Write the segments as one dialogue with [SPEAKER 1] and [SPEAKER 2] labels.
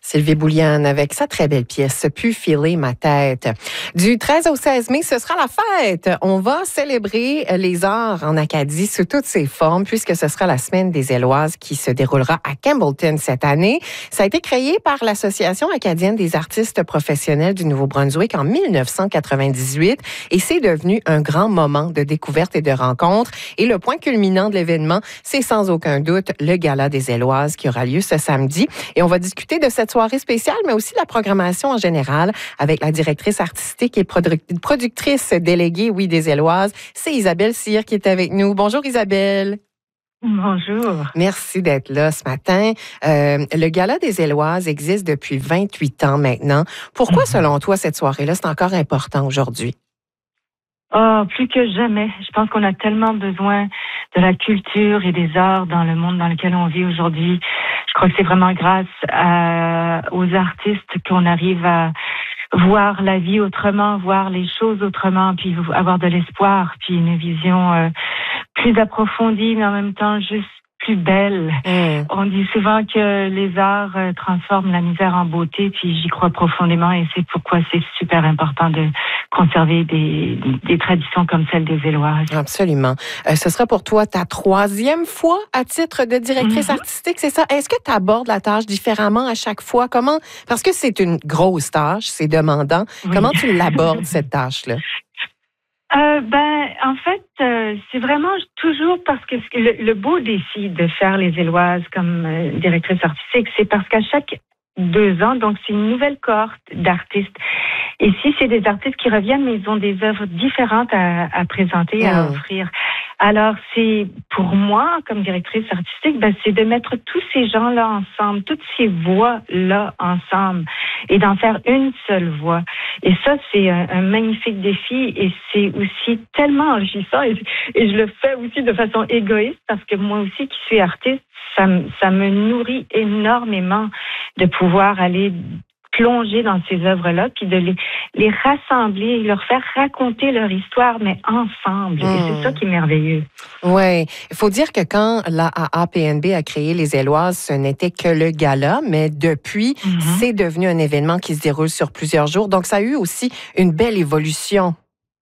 [SPEAKER 1] Sylvie Bouliane avec sa très belle pièce « Pu filer ma tête ». Du 13 au 16 mai, ce sera la fête. On va célébrer les arts en Acadie sous toutes ses formes puisque ce sera la Semaine des Éloises qui se déroulera à Campbellton cette année. Ça a été créé par l'Association acadienne des artistes professionnels du Nouveau-Brunswick en 1998 et c'est devenu un grand moment de découverte et de rencontre. Et le point culminant de l'événement, c'est sans aucun doute le Gala des Éloises qui aura lieu ce samedi. Et on va discuter de cette soirée spéciale, mais aussi de la programmation en général avec la directrice artistique et productrice déléguée, oui, des Éloises. C'est Isabelle Cyr qui est avec nous. Bonjour Isabelle.
[SPEAKER 2] Bonjour.
[SPEAKER 1] Merci d'être là ce matin. Le Gala des Éloises existe depuis 28 ans maintenant. Pourquoi, selon toi, cette soirée-là, c'est encore important aujourd'hui?
[SPEAKER 2] Oh, plus que jamais. Je pense qu'on a tellement besoin de la culture et des arts dans le monde dans lequel on vit aujourd'hui. Je crois que c'est vraiment grâce aux artistes qu'on arrive à voir la vie autrement, voir les choses autrement, puis avoir de l'espoir, puis une vision plus approfondie, mais en même temps juste plus belle. On dit souvent que les arts transforment la misère en beauté, puis j'y crois profondément et c'est pourquoi c'est super important de conserver des traditions comme celle des Éloises.
[SPEAKER 1] Absolument. Ce sera pour toi ta 3e fois à titre de directrice artistique, c'est ça? Est-ce que tu abordes la tâche différemment à chaque fois? Comment? Parce que c'est une grosse tâche, c'est demandant. Oui. Comment tu l'abordes, cette tâche-là?
[SPEAKER 2] En fait, c'est vraiment toujours parce que le beau défi de faire les Éloises comme directrice artistique, c'est parce qu'à chaque 2 ans, donc c'est une nouvelle cohorte d'artistes. Et si c'est des artistes qui reviennent, mais ils ont des œuvres différentes à présenter, à offrir. Alors, c'est pour moi, comme directrice artistique, c'est de mettre tous ces gens-là ensemble, toutes ces voix-là ensemble et d'en faire une seule voix. Et ça, c'est un magnifique défi et c'est aussi tellement enrichissant et je le fais aussi de façon égoïste parce que moi aussi qui suis artiste, ça me nourrit énormément de pouvoir aller plonger dans ces œuvres-là, puis de les rassembler, leur faire raconter leur histoire, mais ensemble. Et c'est ça qui est merveilleux.
[SPEAKER 1] Oui. Il faut dire que quand la AAPNB a créé les Éloises, ce n'était que le gala, mais depuis, c'est devenu un événement qui se déroule sur plusieurs jours. Donc, ça a eu aussi une belle évolution.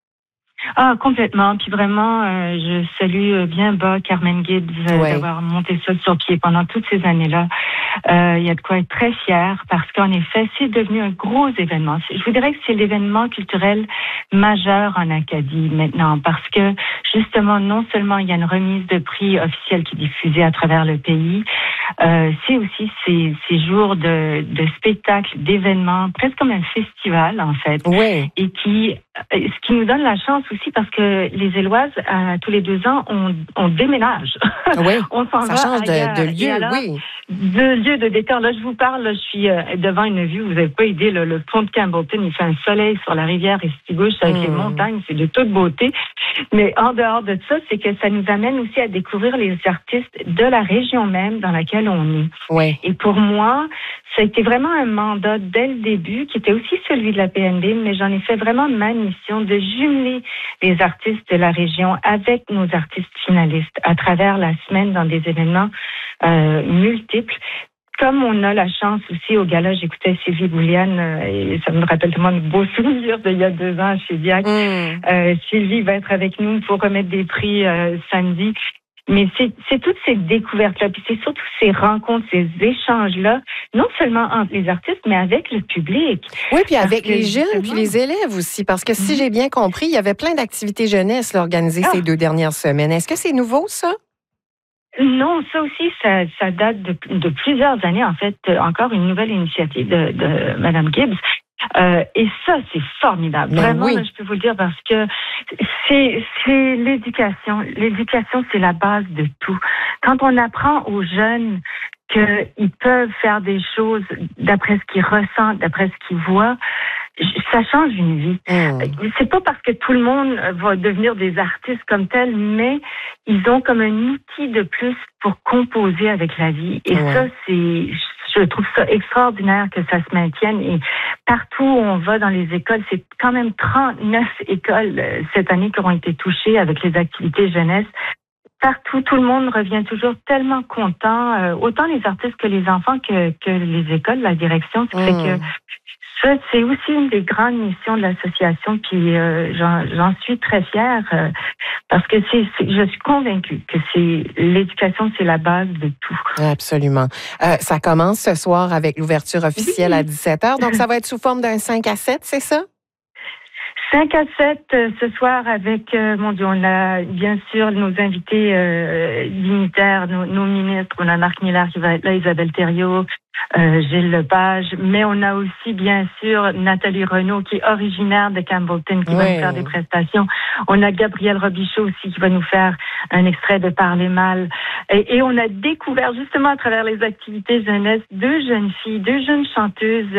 [SPEAKER 2] Ah, complètement. Puis vraiment, je salue bien bas Carmen Gibbs d'avoir monté ça sur pied pendant toutes ces années-là. Il y a de quoi être très fier parce qu'en effet, c'est devenu un gros événement. Je vous dirais que c'est l'événement culturel majeur en Acadie maintenant parce que justement, non seulement il y a une remise de prix officielle qui est diffusée à travers le pays, c'est aussi ces jours de spectacles, d'événements, presque comme un festival en fait.
[SPEAKER 1] Oui.
[SPEAKER 2] Et ce qui nous donne la chance aussi parce que les Éloises, tous les 2 ans, on déménage.
[SPEAKER 1] Oui,
[SPEAKER 2] on s'en
[SPEAKER 1] ça
[SPEAKER 2] va
[SPEAKER 1] change de lieu,
[SPEAKER 2] alors,
[SPEAKER 1] oui.
[SPEAKER 2] De lieu, de décor. Là, je vous parle, là, je suis devant une vue, vous n'avez pas idée, le pont de Campbellton, il fait un soleil sur la rivière Estigouche avec les montagnes, c'est de toute beauté. Mais en dehors de ça, c'est que ça nous amène aussi à découvrir les artistes de la région même dans laquelle on est.
[SPEAKER 1] Oui.
[SPEAKER 2] Et pour moi, ça a été vraiment un mandat dès le début, qui était aussi celui de la PNB, mais j'en ai fait vraiment ma mission de jumeler les artistes de la région avec nos artistes finalistes à travers la semaine dans des événements multiples. Comme on a la chance aussi au gala, j'écoutais Sylvie Bouliane et ça me rappelle tellement de beaux souvenirs d'il y a 2 ans chez Diac. Sylvie va être avec nous pour remettre des prix samedi. Mais c'est toutes ces découvertes-là, puis c'est surtout ces rencontres, ces échanges-là, non seulement entre les artistes, mais avec le public.
[SPEAKER 1] Oui, puis avec les jeunes, puis les élèves aussi, parce que si j'ai bien compris, il y avait plein d'activités jeunesse organisées ces 2 dernières semaines. Est-ce que c'est nouveau, ça?
[SPEAKER 2] Non, ça aussi, ça date de plusieurs années, en fait. Encore une nouvelle initiative de Mme Gibbs. Et ça, c'est formidable.
[SPEAKER 1] Mais
[SPEAKER 2] vraiment,
[SPEAKER 1] oui.
[SPEAKER 2] là, je peux vous le dire parce que c'est l'éducation. L'éducation, c'est la base de tout. Quand on apprend aux jeunes qu'ils peuvent faire des choses d'après ce qu'ils ressentent, d'après ce qu'ils voient, ça change une vie. C'est pas parce que tout le monde va devenir des artistes comme tels, mais ils ont comme un outil de plus pour composer avec la vie. Et ça, je trouve ça extraordinaire que ça se maintienne. Et partout où on va dans les écoles, c'est quand même 39 écoles cette année qui ont été touchées avec les activités jeunesse. partout, tout le monde revient toujours tellement content, autant les artistes que les enfants que les écoles, la direction. Ce qui fait que ça, c'est aussi une des grandes missions de l'association, puis j'en suis très fière parce que je suis convaincue que l'éducation, c'est la base de tout.
[SPEAKER 1] Absolument. Ça commence ce soir avec l'ouverture officielle à 17h, donc ça va être sous forme d'un 5 à 7, c'est ça?
[SPEAKER 2] 5 à 7 ce soir avec, mon Dieu, on a bien sûr nos invités dignitaires, nos ministres. On a Marc Miller qui va être là, Isabelle Thériault, Gilles Lepage, mais on a aussi bien sûr Nathalie Renaud qui est originaire de Campbellton qui va nous faire des prestations. On a Gabrielle Robichaud aussi qui va nous faire un extrait de Parler mal. Et on a découvert justement à travers les activités jeunesse deux jeunes filles, deux jeunes chanteuses